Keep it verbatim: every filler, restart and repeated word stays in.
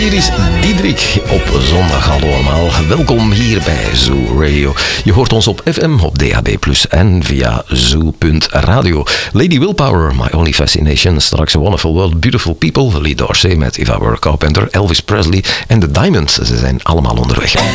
Hier is Diederik op zondag. Hallo allemaal. Welkom hier bij Zoo Radio. Je hoort ons op F M, op D A B plus, en via zoo punt radio. Lady Willpower, My Only Fascination. Straks A Wonderful World, Beautiful People. Lee Dorsey met If I Were a Carpenter. Elvis Presley en The Diamonds. Ze zijn allemaal onderweg.